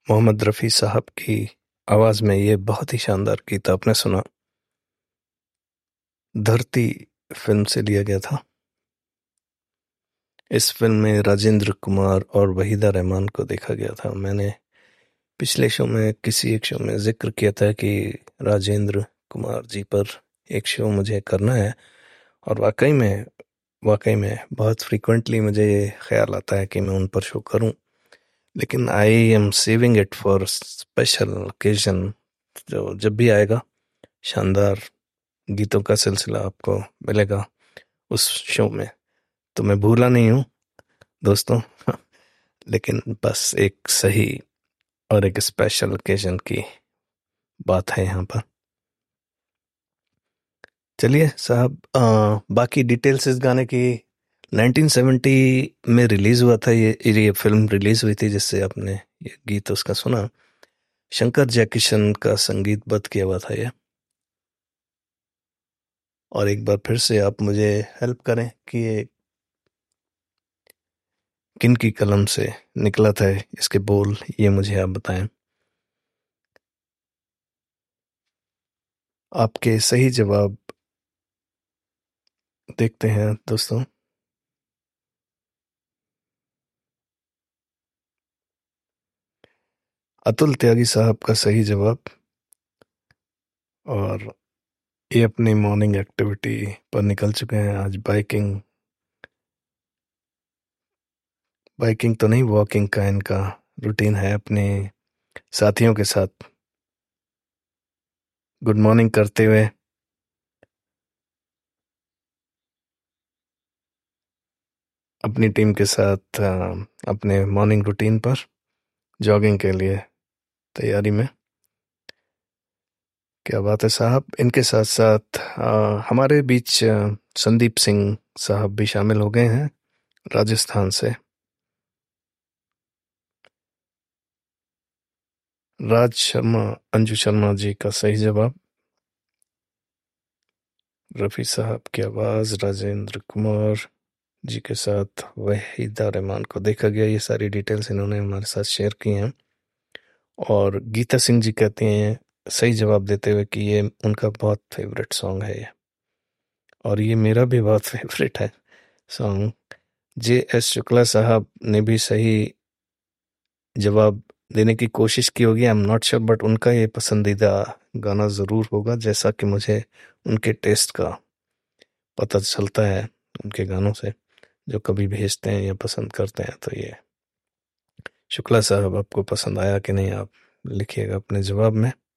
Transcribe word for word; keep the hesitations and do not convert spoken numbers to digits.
मोहम्मद रफ़ी साहब की आवाज़ में ये बहुत ही शानदार गीत आपने सुना। धरती फिल्म से लिया गया था। इस फिल्म में राजेंद्र कुमार और वहीदा रहमान को देखा गया था। मैंने पिछले शो में किसी एक शो में जिक्र किया था कि राजेंद्र कुमार जी पर एक शो मुझे करना है, और वाकई में वाकई में बहुत फ्रीक्वेंटली मुझे ये ख्याल आता है कि मैं उन पर शो करूं, लेकिन I am saving it for special occasion. जो जब भी आएगा, शानदार गीतों का सिलसिला आपको मिलेगा उस शो में। तो मैं भूला नहीं हूँ दोस्तों लेकिन बस एक सही और एक स्पेशल ओकेजन की बात है यहाँ पर। चलिए साहब, अ, बाकी डिटेल्स इस गाने की। नाइनटीन सेवेंटी में रिलीज हुआ था, ये ये फिल्म रिलीज हुई थी जिससे आपने ये गीत उसका सुना। शंकर जयकिशन का संगीतबद्ध किया हुआ था ये। और एक बार फिर से आप मुझे हेल्प करें कि ये किन की कलम से निकला था, इसके बोल ये मुझे आप बताएं। आपके सही जवाब देखते हैं दोस्तों। अतुल त्यागी साहब का सही जवाब। और ये अपनी मॉर्निंग एक्टिविटी पर निकल चुके हैं आज। बाइकिंग बाइकिंग तो नहीं, वॉकिंग का इनका रूटीन है अपने साथियों के साथ गुड मॉर्निंग करते हुए। अपनी टीम के साथ अ, अपने मॉर्निंग रूटीन पर जॉगिंग के लिए तैयारी में। क्या बात है साहब। इनके साथ साथ अ, हमारे बीच अ, संदीप सिंह साहब भी शामिल हो गए हैं राजस्थान से। राज शर्मा, अंजू शर्मा जी का सही जवाब। रफ़ी साहब की आवाज़, राजेंद्र कुमार जी के साथ वहीदा रहमान को देखा गया। ये सारी डिटेल्स इन्होंने हमारे साथ शेयर की हैं। और गीता सिंह जी कहती हैं सही जवाब देते हुए कि ये उनका बहुत फेवरेट सॉन्ग है ये, और ये मेरा भी बहुत फेवरेट है सॉन्ग। जे एस शुक्ला साहब ने भी सही जवाब देने की कोशिश की होगी, I am not sure, but उनका ये पसंदीदा गाना ज़रूर होगा, जैसा कि मुझे उनके टेस्ट का पता चलता है उनके गानों से जो कभी भेजते हैं या पसंद करते हैं। तो ये शुक्ला साहब आपको पसंद आया कि नहीं, आप लिखिएगा अपने जवाब में।